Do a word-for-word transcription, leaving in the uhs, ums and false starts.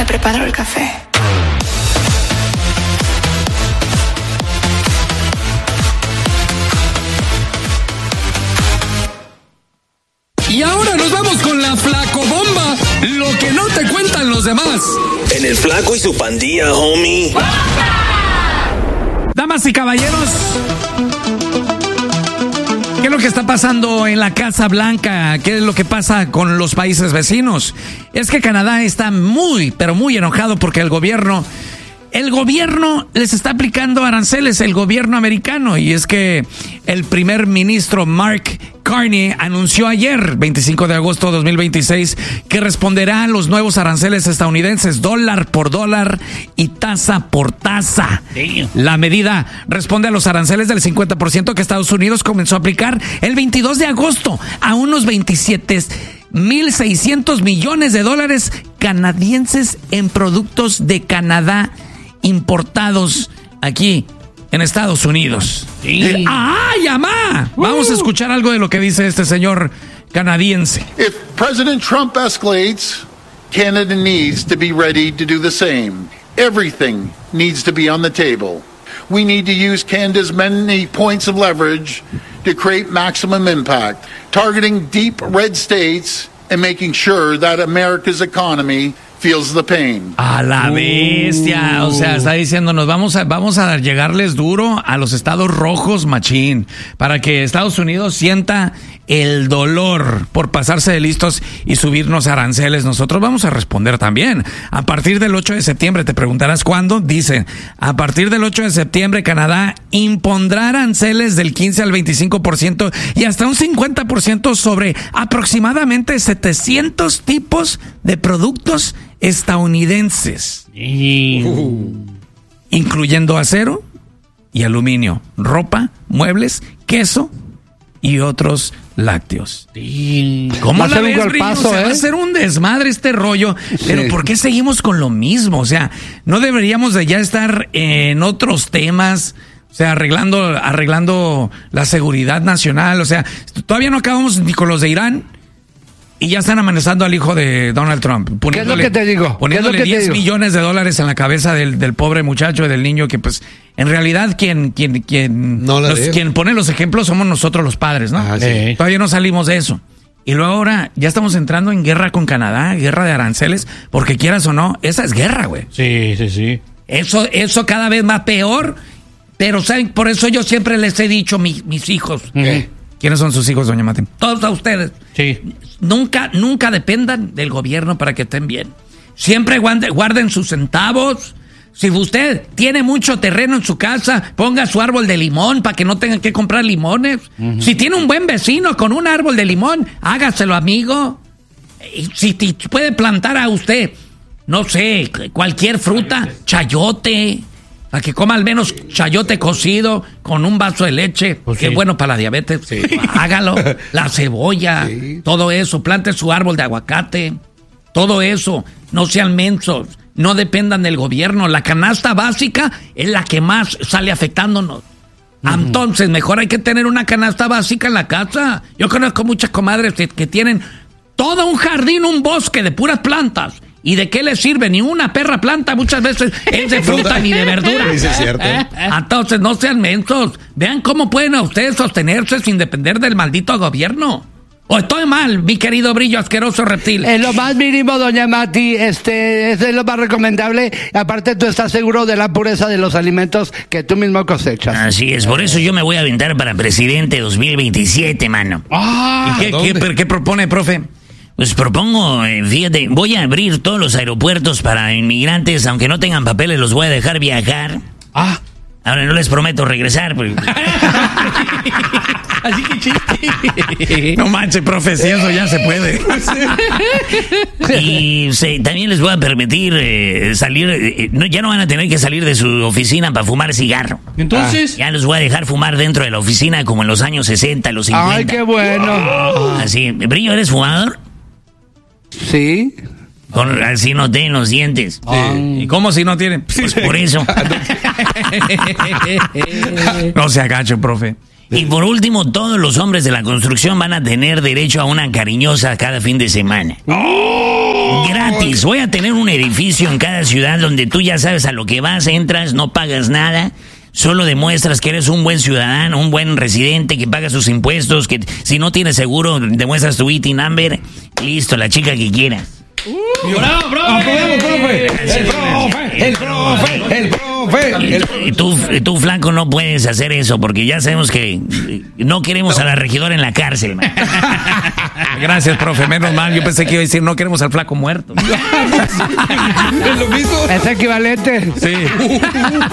me preparo el café. Y ahora nos vamos con la Flacobomba, lo que no te cuentan los demás. En el Flaco y su pandilla, homie. Damas y caballeros, ¿qué es lo que está pasando en la Casa Blanca? ¿Qué es lo que pasa con los países vecinos? Es que Canadá está muy, pero muy enojado porque el gobierno... El gobierno les está aplicando aranceles, el gobierno americano, y es que el primer ministro Mark Carney anunció ayer, veinticinco de agosto de dos mil veintiséis, que responderá a los nuevos aranceles estadounidenses, dólar por dólar y tasa por tasa. Damn. La medida responde a los aranceles del cincuenta por ciento que Estados Unidos comenzó a aplicar el veintidós de agosto a unos veintisiete mil seiscientos millones de dólares canadienses en productos de Canadá importados aquí en Estados Unidos. Sí. ¡Ay, amá! Uh. Vamos a escuchar algo de lo que dice este señor canadiense. If President Trump escalates, Canada needs to be ready to do the same. Everything needs to be on the table. We need to use Canada's many points of leverage to create maximum impact, targeting deep red states and making sure that America's economy feels the pain. A la bestia, uh. o sea, está diciéndonos, vamos a, vamos a llegarles duro a los estados rojos, machín, para que Estados Unidos sienta el dolor por pasarse de listos y subirnos aranceles. Nosotros vamos a responder también. A partir del ocho de septiembre, te preguntarás cuándo, dice, a partir del ocho de septiembre Canadá impondrá aranceles del quince al veinticinco por ciento y hasta un cincuenta por ciento sobre aproximadamente setecientos tipos de productos estadounidenses, uh. incluyendo acero y aluminio, ropa, muebles, queso y otros lácteos. Sí. ¿Cómo va la ves, Brillo? Paso, o sea, ¿eh? Va a ser un desmadre este rollo, sí. Pero ¿por qué seguimos con lo mismo? O sea, no deberíamos de ya estar en otros temas, o sea, arreglando, arreglando la seguridad nacional. O sea, todavía no acabamos ni con los de Irán. Y ya están amenazando al hijo de Donald Trump. ¿Qué es lo que te digo? Poniéndole diez millones de dólares en la cabeza del, del pobre muchacho, del niño, que pues en realidad quien quien quien, no los, quien pone los ejemplos somos nosotros los padres, ¿no? Ah, sí. Todavía no salimos de eso. Y luego ahora ya estamos entrando en guerra con Canadá, guerra de aranceles, porque quieras o no, esa es guerra, güey. Sí, sí, sí. Eso, eso cada vez más peor, pero ¿saben? Por eso yo siempre les he dicho a mi, mis hijos... ¿Qué? ¿Quiénes son sus hijos, doña Mati? Todos a ustedes. Sí. Nunca, nunca dependan del gobierno para que estén bien. Siempre guarden sus centavos. Si usted tiene mucho terreno en su casa, ponga su árbol de limón para que no tengan que comprar limones. Uh-huh. Si tiene un buen vecino con un árbol de limón, hágaselo amigo. Si puede plantar a usted, no sé, cualquier fruta, chayote. A que coma al menos chayote cocido con un vaso de leche, pues que sí. Es bueno para la diabetes. Sí. Hágalo. La cebolla, sí. Todo eso. Plante su árbol de aguacate. Todo eso. No sean mensos. No dependan del gobierno. La canasta básica es la que más sale afectándonos. Uh-huh. Entonces, mejor hay que tener una canasta básica en la casa. Yo conozco muchas comadres que, que tienen todo un jardín, un bosque de puras plantas. ¿Y de qué les sirve? Ni una perra planta muchas veces es de fruta ni de verdura. Sí, es cierto. ¿Eh? Entonces no sean mensos. Vean cómo pueden a ustedes sostenerse sin depender del maldito gobierno. ¿O estoy mal, mi querido Brillo, asqueroso reptil? En lo más mínimo, doña Mati, este, es lo más recomendable. Aparte, tú estás seguro de la pureza de los alimentos que tú mismo cosechas. Así es, por eso yo me voy a aventar para presidente dos mil veintisiete, mano. Ah, ¿Y qué, qué, qué propone, profe? Pues propongo, fíjate, voy a abrir todos los aeropuertos para inmigrantes, aunque no tengan papeles, los voy a dejar viajar. Ah. Ahora no les prometo regresar. Porque... Así que chiste. No manches, profe, si eso ya se puede. Y sí, también les voy a permitir eh, salir, eh, no, ya no van a tener que salir de su oficina para fumar cigarro. Entonces... Ah, ya los voy a dejar fumar dentro de la oficina como en los años sesenta, los cincuenta. ¡Ay, qué bueno! Así, Brillo, ¿eres fumador? Sí. Con, así no tienen los dientes. Sí. ¿Y cómo si no tienen? Pues por eso. No se agache, profe. Y por último, todos los hombres de la construcción van a tener derecho a una cariñosa cada fin de semana. ¡Oh! Gratis. Voy a tener un edificio en cada ciudad donde tú ya sabes a lo que vas, entras, no pagas nada. Solo demuestras que eres un buen ciudadano, un buen residente, que paga sus impuestos, que si no tienes seguro, demuestras tu I T I number. Listo, la chica que quieras. Uh, ¡Bravo, profe! profe! ¡El profe! ¡El profe! ¡El profe! Y tú, tú, flaco, no puedes hacer eso porque ya sabemos que no queremos a la regidora en la cárcel, man. Gracias, profe. Menos mal. Yo pensé que iba a decir no queremos al flaco muerto. Es lo mismo. Es equivalente. Sí.